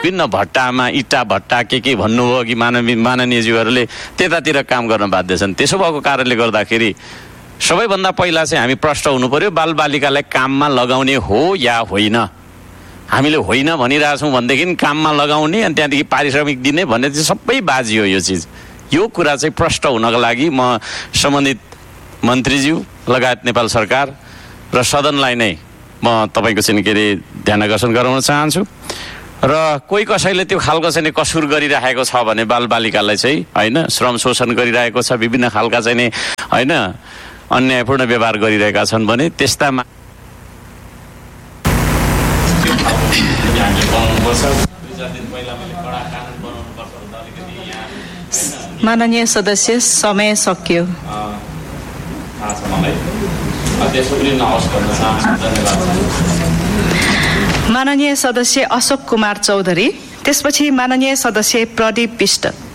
विभिन्न भट्टामा इँटा भट्टा के भन्नुभयो कि माननीयज्यूहरूले त्यतातिर काम गर्न बाध्य छन्। त्यसो भएको कारणले गर्दाखेरि सबैभन्दा पहिला चाहिँ हामी प्रष्ट हुनु पर्यो, बालबालिकालाई काममा लगाउने हो या होइन। हामीले होइन भनिरहेछौँ भनेदेखि काममा लगाउने अनि त्यहाँदेखि पारिश्रमिक दिने भन्ने चाहिँ सबै बाजी हो। यो चिज, यो कुरा चाहिँ प्रष्ट हुनको लागि म सम्बन्धित मन्त्रीज्यू लगायत नेपाल सरकार र सदनलाई नै म तपाईँको चाहिँ के अरे ध्यान आकर्षण गराउन चाहन्छु। र कोही कसैले त्यो खालको चाहिँ कसुर गरिरहेको छ भने बालबालिकालाई चाहिँ होइन श्रम शोषण गरिरहेको छ, विभिन्न खालका चाहिँ नि होइन अन्यायपूर्ण व्यवहार गरिरहेका छन् भने त्यस्तामा माननीय सदस्य समय सक्यो। माननीय सदस्य अशोक कुमार चौधरी, त्यसपछि माननीय सदस्य प्रदीप विष्ट।